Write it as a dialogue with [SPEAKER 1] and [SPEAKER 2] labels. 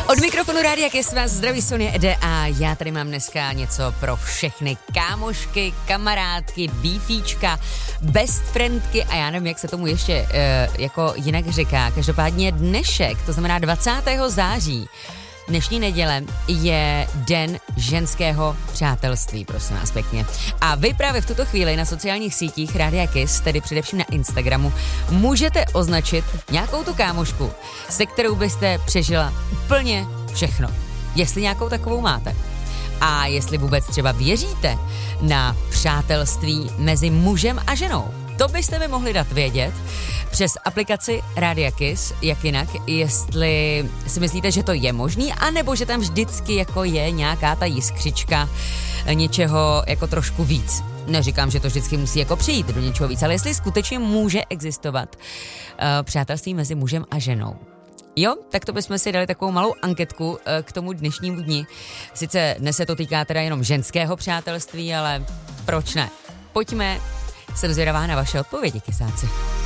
[SPEAKER 1] Od mikrofonu Rádia Kiss vás zdraví Sonia Ede a já tady mám dneska něco pro všechny kámošky, kamarádky, bífíčka, best friendky a já nevím, jak se tomu ještě jako jinak říká. Každopádně dnešek, to znamená 20. září, dnešní neděle je den ženského přátelství, prosím vás pěkně. A vy právě v tuto chvíli na sociálních sítích Rádia Kiss, tedy především na Instagramu, můžete označit nějakou tu kámošku, se kterou byste přežila úplně všechno. Jestli nějakou takovou máte. A jestli vůbec třeba věříte na přátelství mezi mužem a ženou. To byste mi mohli dát vědět přes aplikaci Rádia Kiss, jak jinak, jestli si myslíte, že to je možný, anebo že tam vždycky jako je nějaká ta jiskřička něčeho jako trošku víc. Neříkám, že to vždycky musí jako přijít do něčeho víc, ale jestli skutečně může existovat přátelství mezi mužem a ženou. Jo, tak to bychom si dali takovou malou anketku k tomu dnešnímu dni. Sice dnes se to týká teda jenom ženského přátelství, ale proč ne? Pojďme, jsem zvědavá na vaše odpovědi, kysáci.